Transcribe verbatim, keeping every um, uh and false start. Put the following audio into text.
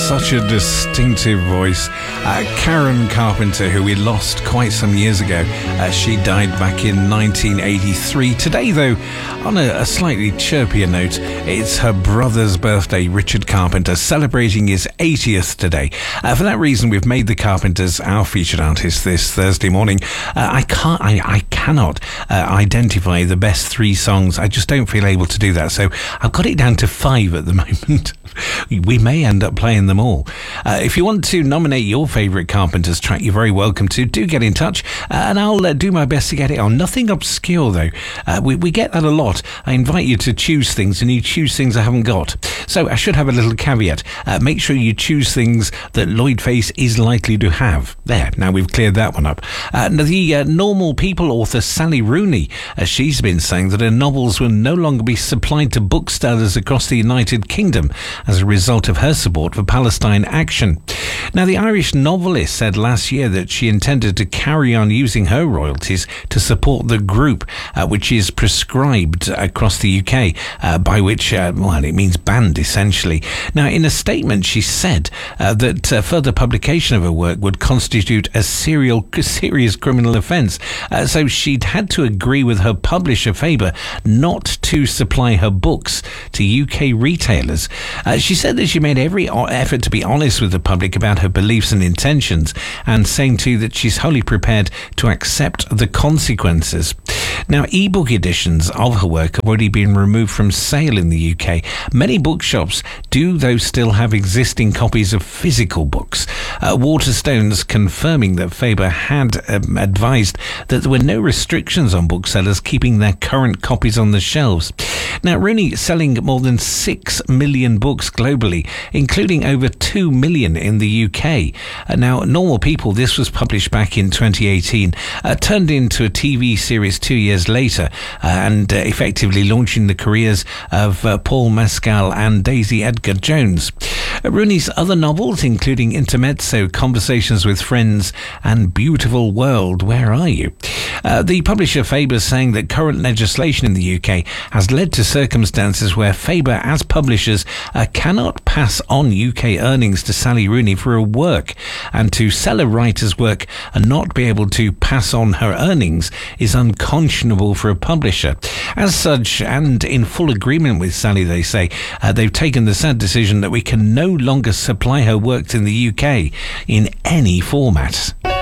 such a distinctive voice. Uh, Karen Carpenter, who we lost quite some years ago. Uh, she died back in nineteen eighty-three. Today, though, on a, a slightly chirpier note, it's her brother's birthday, Richard Carpenter, celebrating his eightieth today. Uh, for that reason, we've made the Carpenters our featured artist this Thursday morning. Uh, I can't, I, I cannot uh, identify the best three songs. I just don't feel able to do that. So I've got it down to five at the moment. We may end up playing them all. Uh, if you want to nominate your favourite Carpenters track, you're very welcome to. Do get in touch, uh, and I'll uh, do my best to get it on. Nothing obscure, though. Uh, we, we get that a lot. I invite you to choose things, and you choose things I haven't got. So I should have a little caveat. Uh, make sure you choose things that Lloyd Face is likely to have. There, now we've cleared that one up. Uh, the uh, Normal People author Sally Rooney, uh, she's been saying that her novels will no longer be supplied to booksellers across the United Kingdom as a result of her support for Palestine action. Now, the Irish novelist said last year that she intended to carry on using her royalties to support the group, uh, which is prescribed across the U K, uh, by which, uh, well, it means banned, essentially. Now, in a statement, she said uh, that uh, further publication of her work would constitute a serial, serious criminal offence. Uh, so she'd had to agree with her publisher, Faber, not to supply her books to U K retailers. Uh, she said that she made every effort to be honest with the public about her beliefs and intentions, and saying too that she's wholly prepared to accept the consequences. Now, ebook editions of her work have already been removed from sale in the U K. Many bookshops do, though, still have existing copies of physical books. Uh, Waterstones confirming that Faber had um, advised that there were no restrictions on booksellers keeping their current copies on the shelves. Now, Rooney selling more than six million books globally, including over two million in the U K. Uh, now, Normal People, this was published back in twenty eighteen, uh, turned into a T V series two years later, uh, and uh, effectively launching the careers of uh, Paul Mescal and Daisy Edgar Jones. Uh, Rooney's other novels, including Intermezzo, Conversations with Friends, and Beautiful World, Where Are You? Uh, the publisher Faber saying that current legislation in the U K has led to circumstances where Faber, as publishers, uh, cannot pass on U K earnings to Sally Rooney for her work, and to sell a writer's work and not be able to pass on her earnings is unconscionable for a publisher. As such, and in full agreement with Sally, they say, uh, they've taken the sad decision that we can no longer supply her works in the U K in any format.